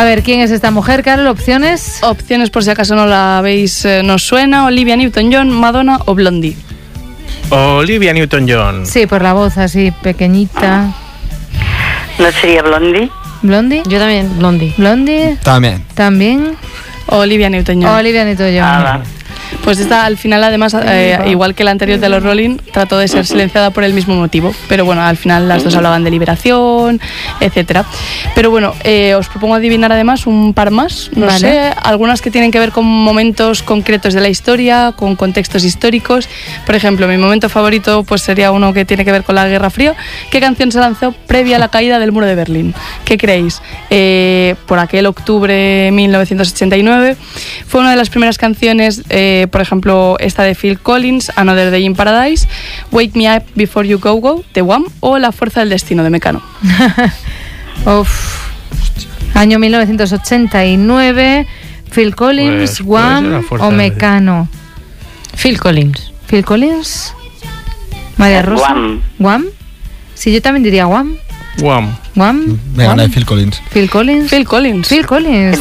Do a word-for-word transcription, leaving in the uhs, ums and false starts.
A ver, ¿quién es esta mujer, Carol? ¿Opciones? Opciones por si acaso no la veis, eh, nos suena. Olivia Newton-John, Madonna o Blondie. Olivia Newton-John. Sí, por la voz así pequeñita. ¿No sería Blondie? ¿Blondie? Yo también, Blondie. ¿Blondie? También. ¿También? Olivia Newton-John. Olivia Newton-John. Ah, va. Pues esta al final además, eh, igual que la anterior de los Rolling, trató de ser silenciada por el mismo motivo. Pero bueno, al final las dos hablaban de liberación, etcétera. Pero bueno, eh, os propongo adivinar además un par más. No Vale. sé, algunas que tienen que ver con momentos concretos de la historia, con contextos históricos. Por ejemplo, mi momento favorito pues sería uno que tiene que ver con la Guerra Fría. ¿Qué canción se lanzó previa a la caída del muro de Berlín? ¿Qué creéis? Eh, por aquel octubre de mil novecientos ochenta y nueve fue una de las primeras canciones, eh, por ejemplo, esta de Phil Collins, Another Day in Paradise, Wake Me Up Before You Go Go, de Wham, o La Fuerza del Destino, de Mecano. Uf. Año mil novecientos ochenta y nueve. Phil Collins, Pues, Wham pues, La Fuerza o del- Mecano. Phil Collins. Phil Collins. María Rosa. Wham. Wham. Sí, yo también diría Wham. Guam. Wham. Venga, Wham. no hay Phil Collins. Phil Collins. Phil Collins. Phil Collins.